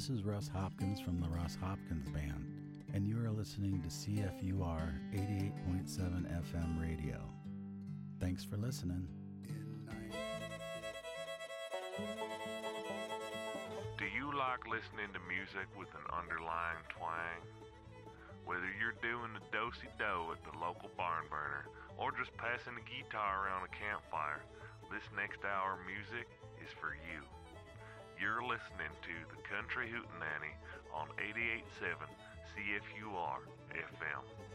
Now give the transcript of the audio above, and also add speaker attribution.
Speaker 1: This is Russ Hopkins from the Russ Hopkins Band, and you are listening to CFUR 88.7 FM radio. Thanks for listening.
Speaker 2: Do you like listening to music with an underlying twang? Whether you're doing the do-si-do at the local barn burner or just passing the guitar around a campfire, this next hour of music is for you. You're listening to the Country Hootenanny on 88.7 CFUR FM.